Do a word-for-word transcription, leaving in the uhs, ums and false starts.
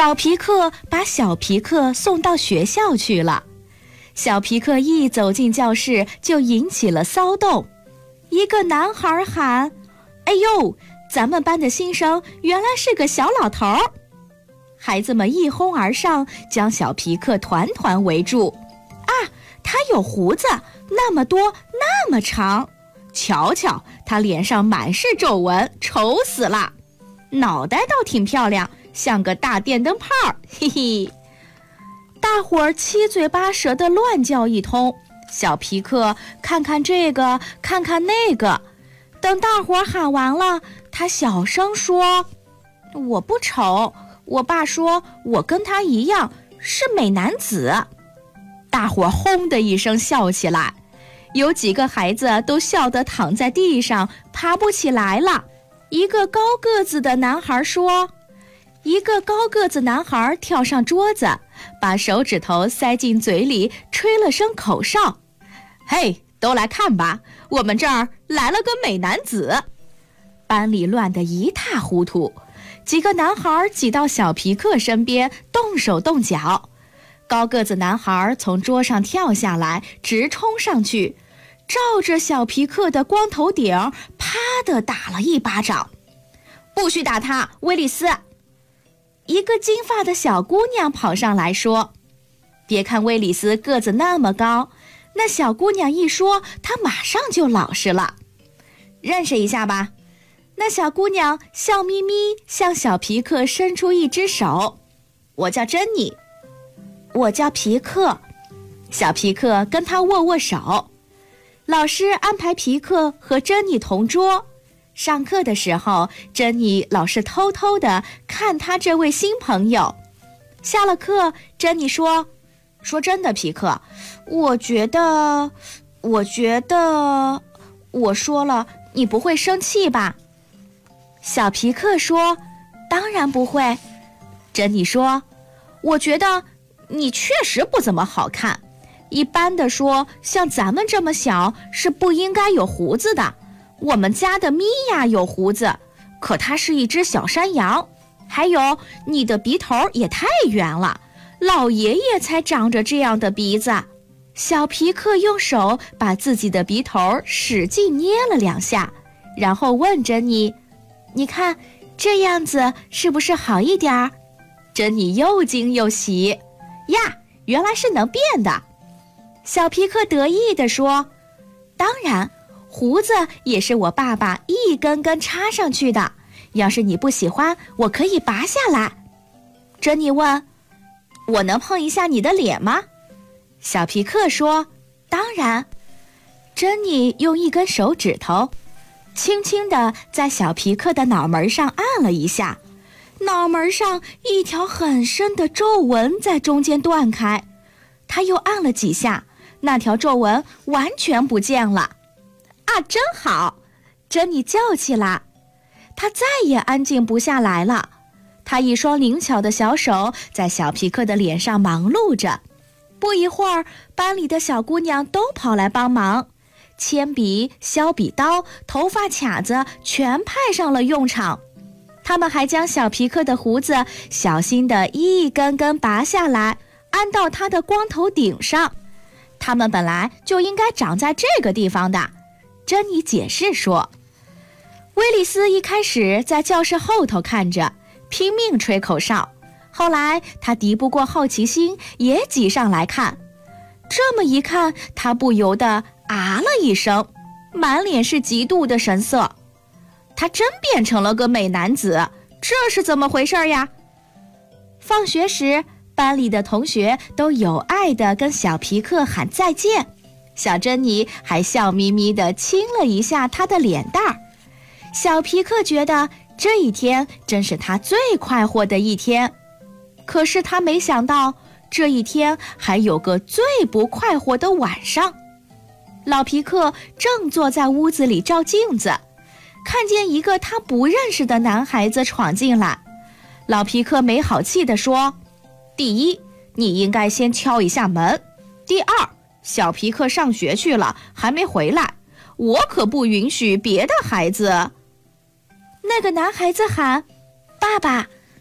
老皮克把小皮克送到学校去了。小皮克一走进教室就引起了骚动。一个男孩喊：哎呦，咱们班的新生原来是个小老头！孩子们一哄而上，将小皮克团团围住。啊，他有胡子，那么多，那么长。瞧瞧，他脸上满是皱纹，丑死了。脑袋倒挺漂亮，像个大电灯泡，嘿嘿。大伙儿七嘴八舌地乱叫一通，小皮克看看这个，看看那个。等大伙儿喊完了，他小声说：我不丑，我爸说我跟他一样是美男子。大伙儿轰的一声笑起来，有几个孩子都笑得躺在地上爬不起来了。一个高个子的男孩说，一个高个子男孩跳上桌子，把手指头塞进嘴里，吹了声口哨。嘿，都来看吧，我们这儿来了个美男子。班里乱得一塌糊涂，几个男孩挤到小皮克身边，动手动脚。高个子男孩从桌上跳下来，直冲上去，照着小皮克的光头顶啪地打了一巴掌。不许打他，威利斯！一个金发的小姑娘跑上来说，别看威利斯个子那么高，那小姑娘一说，她马上就老实了。认识一下吧。那小姑娘笑眯眯向小皮克伸出一只手。我叫珍妮。我叫皮克。小皮克跟她握握手。老师安排皮克和珍妮同桌。上课的时候，珍妮老是偷偷地看他这位新朋友。下了课，珍妮说：说真的，皮克，我觉得，我觉得，我说了，你不会生气吧？小皮克说：当然不会。珍妮说：我觉得你确实不怎么好看。一般的说，像咱们这么小是不应该有胡子的。我们家的米娅有胡子，可它是一只小山羊。还有，你的鼻头也太圆了，老爷爷才长着这样的鼻子。小皮克用手把自己的鼻头使劲捏了两下，然后问珍妮：你看，这样子是不是好一点儿？珍妮又惊又喜。呀，原来是能变的。小皮克得意地说：当然，胡子也是我爸爸一根根插上去的，要是你不喜欢，我可以拔下来。珍妮问：我能碰一下你的脸吗？小皮克说：当然。珍妮用一根手指头轻轻地在小皮克的脑门上按了一下，脑门上一条很深的皱纹在中间断开。他又按了几下，那条皱纹完全不见了。啊，真好！珍妮叫起来。她再也安静不下来了。她一双灵巧的小手在小皮克的脸上忙碌着。不一会儿，班里的小姑娘都跑来帮忙，铅笔、削笔刀、头发卡子全派上了用场。她们还将小皮克的胡子小心地一根根拔下来，安到他的光头顶上。它们本来就应该长在这个地方的。珍妮解释说。威利斯一开始在教室后头看着，拼命吹口哨，后来他敌不过好奇心，也挤上来看。这么一看，他不由得啊了一声，满脸是嫉妒的神色。他真变成了个美男子，这是怎么回事呀？放学时，班里的同学都有爱地跟小皮克喊再见，小珍妮还笑眯眯地亲了一下他的脸蛋儿。小皮克觉得这一天真是他最快活的一天，可是他没想到这一天还有个最不快活的晚上。老皮克正坐在屋子里照镜子，看见一个他不认识的男孩子闯进来。老皮克没好气地说：第一，你应该先敲一下门；第二，小皮克上学去了，还没回来，我可不允许别的孩子。那个男孩子喊：爸爸，